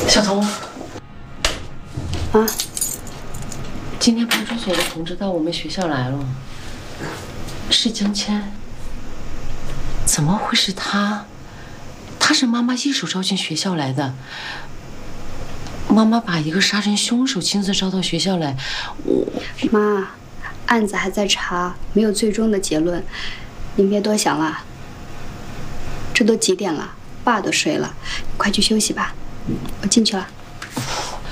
小童， 啊， 今天派出所的同志到我们学校来了，是江谦。怎么会是他？他是妈妈一手招进学校来的。妈妈把一个杀人凶手亲自招到学校来， 妈，案子还在查，没有最终的结论，您别多想了。这都几点了，爸都睡了，你快去休息吧，我进去了。